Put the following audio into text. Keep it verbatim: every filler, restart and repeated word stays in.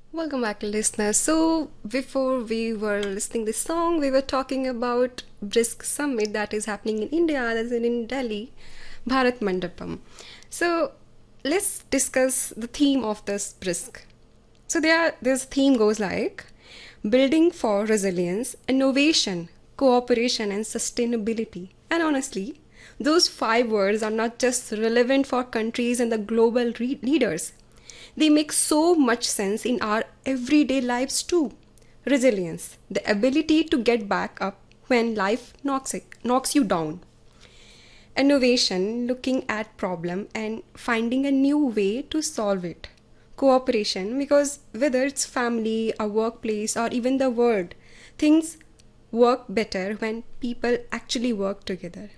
Welcome back, listeners. So, before we were listening this song, we were talking about Brisk Summit that is happening in India, that is in Delhi, Bharat Mandapam. So, let's discuss the theme of this Brisk. So, there, this theme goes like building for resilience, innovation, cooperation, and sustainability. And honestly, those five words are not just relevant for countries and the global re- leaders. They make so much sense in our everyday lives too. Resilience, the ability to get back up when life knocks, it, knocks you down. Innovation, looking at problem and finding a new way to solve it. Cooperation, because whether it's family, a workplace, or even the world, things work better when people actually work together.